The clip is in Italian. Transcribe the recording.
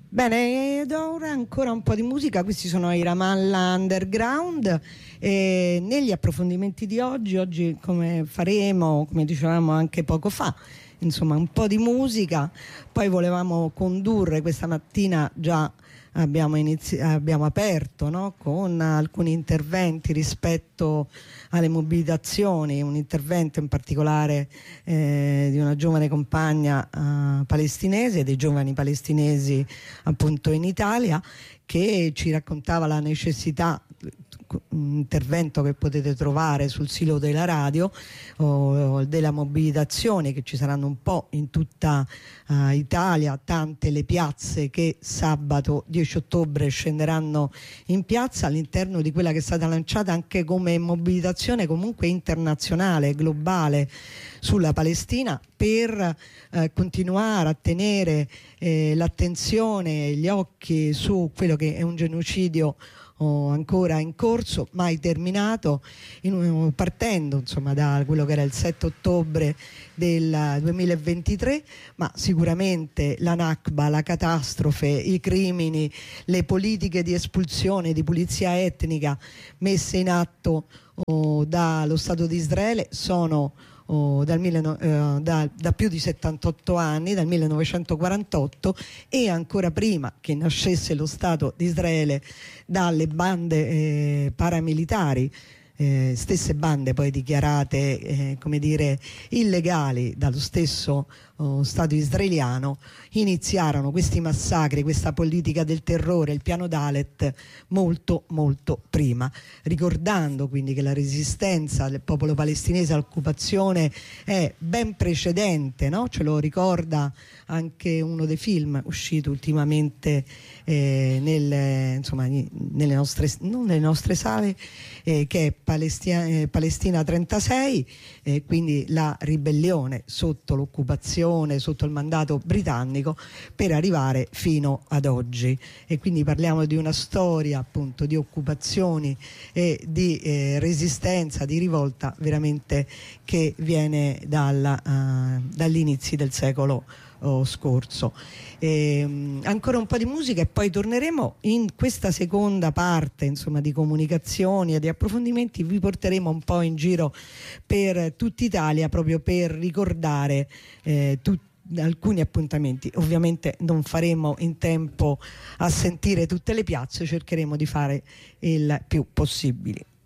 Bene, ed ora ancora un po' di musica. Questi sono i Ramallah Underground. E negli approfondimenti di oggi come faremo, come dicevamo anche poco fa, insomma un po' di musica. Poi volevamo condurre questa mattina, già abbiamo aperto, no? Con alcuni interventi rispetto alle mobilitazioni, un intervento in particolare di una giovane compagna palestinese, dei giovani palestinesi appunto in Italia, che ci raccontava la necessità, un intervento che potete trovare sul sito della radio, o della mobilitazione, che ci saranno un po' in tutta Italia, tante le piazze che sabato 10 ottobre scenderanno in piazza all'interno di quella che è stata lanciata anche come mobilitazione comunque internazionale, globale, sulla Palestina, per continuare a tenere l'attenzione e gli occhi su quello che è un genocidio ancora in corso, mai terminato, partendo insomma da quello che era il 7 ottobre del 2023, ma sicuramente la Nakba, la catastrofe, i crimini, le politiche di espulsione, di pulizia etnica messe in atto dallo Stato di Israele sono da più di 78 anni, dal 1948, e ancora prima che nascesse lo Stato di Israele dalle bande paramilitari, stesse bande poi dichiarate come dire illegali dallo stesso Stato israeliano. Iniziarono questi massacri, questa politica del terrore, il piano Dalet, molto molto prima, ricordando quindi che la resistenza del popolo palestinese all'occupazione è ben precedente, no? Ce lo ricorda anche uno dei film uscito ultimamente nelle nostre, non nelle nostre sale, che è Palestina 36, quindi la ribellione sotto l'occupazione, sotto il mandato britannico, per arrivare fino ad oggi. E quindi parliamo di una storia appunto di occupazioni e di resistenza, di rivolta veramente che viene dagli inizi del secolo scorso. Ancora un po' di musica e poi torneremo in questa seconda parte, insomma, di comunicazioni e di approfondimenti. Vi porteremo un po' in giro per tutta Italia, proprio per ricordare alcuni appuntamenti. Ovviamente non faremo in tempo a sentire tutte le piazze, cercheremo di fare il più possibile.